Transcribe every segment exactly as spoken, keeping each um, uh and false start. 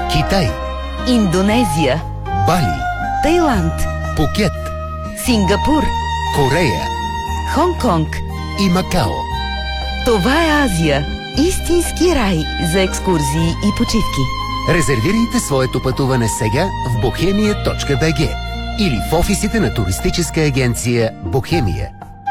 Китай, Индонезия, Бали, Тайланд, Пукет, Сингапур, Корея Хонг-Конг. и Макао. Това е Азия. Истински рай за екскурзии и почивки. Резервирайте своето пътуване сега в бохемия точка би джи или в офисите на туристическа агенция Бохемия.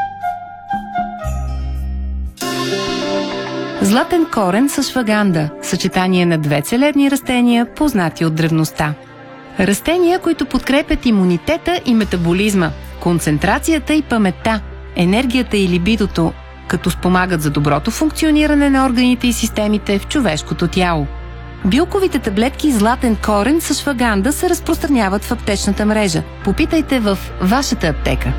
Златен корен с ашваганда – съчетание на две целебни растения, познати от древността. Растения, които подкрепят имунитета и метаболизма, концентрацията и паметта, енергията и либидото, като спомагат за доброто функциониране на органите и системите в човешкото тяло. Билковите таблетки златен корен с ашваганда се разпространяват в аптечната мрежа. Попитайте в вашата аптека.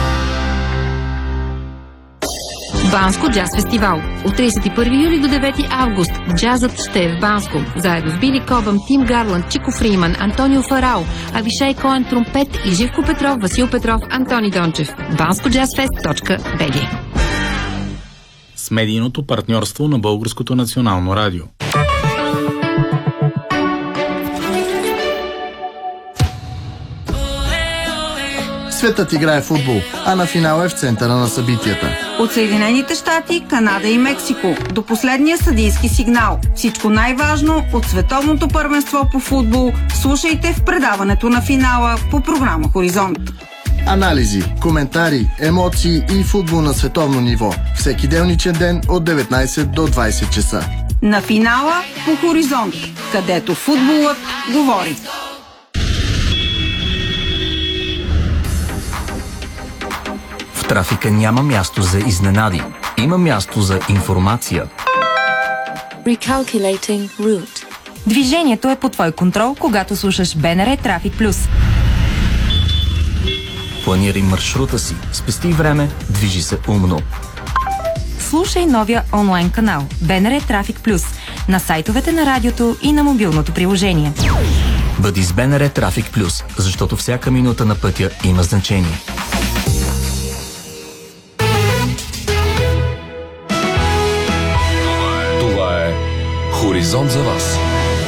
Банско джаз фестивал. От тридесет и първи юли до девети август джазът ще е в Банско. Заедно с Били Кобъм, Тим Гарланд, Чико Фриман, Антонио Фарао, Авишай Коен тромпет и Живко Петров, Васил Петров, Антони Дончев. банско джаз фест точка би джи. С медийното партньорство на Българското национално радио. Светът играе футбол, а на финал е в центъра на събитията. От Съединените щати, Канада и Мексико до последния съдийски сигнал. Всичко най-важно от световното първенство по футбол слушайте в предаването на финала по програма Хоризонт. Анализи, коментари, емоции и футбол на световно ниво. Всеки делничен ден от деветнайсет до двайсет часа. На финала по Хоризонт, където футболът говори. В трафика няма място за изненади. Има място за информация. Recalculating route. Движението е под твой контрол, когато слушаш БНР Трафик Плюс. Планирай маршрута си, спести време, движи се умно. Слушай новия онлайн канал БНР Трафик Плюс на сайтовете на радиото и на мобилното приложение. Бъди с БНР Трафик Плюс, защото всяка минута на пътя има значение. Това е Хоризонт за вас.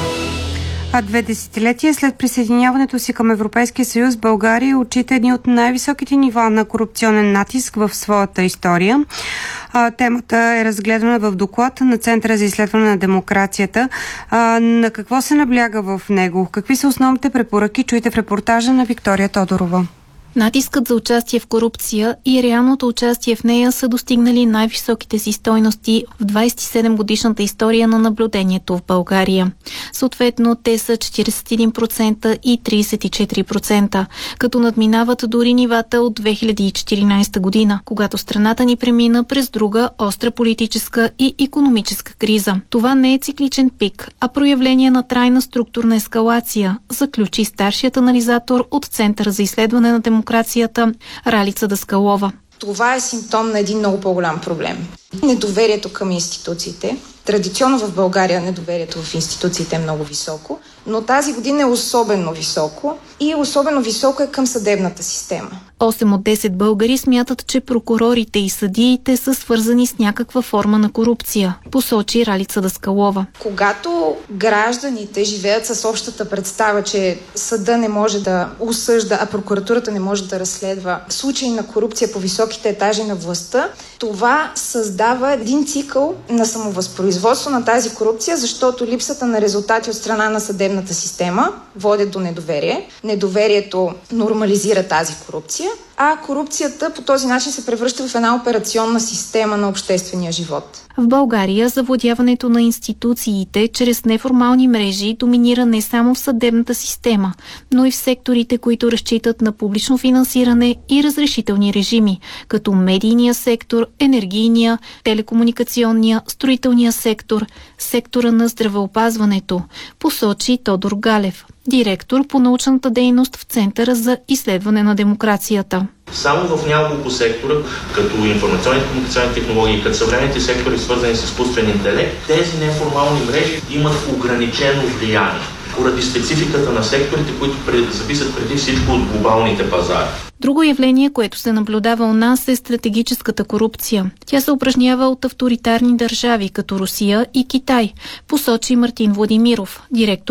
А две десетилетия след присъединяването си към Европейския съюз, България отчита едни от най-високите нива на корупционен натиск в своята история. А, темата е разгледана в доклад на Центъра за изследване на демокрацията. А, на какво се набляга в него? Какви са основните препоръки? Чуйте в репортажа на Виктория Тодорова. Натискът за участие в корупция и реалното участие в нея са достигнали най-високите си стойности в двайсет и седем годишната история на наблюдението в България. Съответно, те са четирийсет и един процента и трийсет и четири процента, като надминават дори нивата от две хиляди и четиринайсета година, когато страната ни премина през друга остра политическа и икономическа криза. Това не е цикличен пик, а проявление на трайна структурна ескалация, заключи старшият анализатор от Центъра за изследване на демокрацията демокрацията Ралица Даскалова. Това е симптом на един много по-голям проблем. Недоверието към институциите. Традиционно в България недоверието в институциите е много високо, но тази година е особено високо и особено високо е към съдебната система. осем от десет българи смятат, че прокурорите и съдиите са свързани с някаква форма на корупция, посочи Ралица Даскалова. Когато гражданите живеят с общата представа, че съда не може да осъжда, а прокуратурата не може да разследва случаи на корупция по високите етажи на властта, това създава един цикъл на самовъзпроизводство на тази корупция, защото липсата на резултати от страна на съдебната система водят до недоверие. Недоверието нормализира тази корупция, а корупцията по този начин се превръща в една операционна система на обществения живот. В България завладяването на институциите чрез неформални мрежи доминира не само в съдебната система, но и в секторите, които разчитат на публично финансиране и разрешителни режими, като медийния сектор, енергийния, телекомуникационния, строителния сектор, сектора на здравеопазването, посочи Тодор Галев, директор по научната дейност в Центъра за изследване на демокрацията. Само в няколко сектора, като информационни и комуникационни технологии, като съвременните сектори, свързани с изкуствен интелект, тези неформални мрежи имат ограничено влияние, поради спецификата на секторите, които зависят преди всичко от глобалните пазари. Друго явление, което се наблюдава у нас, е стратегическата корупция. Тя се упражнява от авторитарни държави, като Русия и Китай, посочи Мартин Владимиров, директор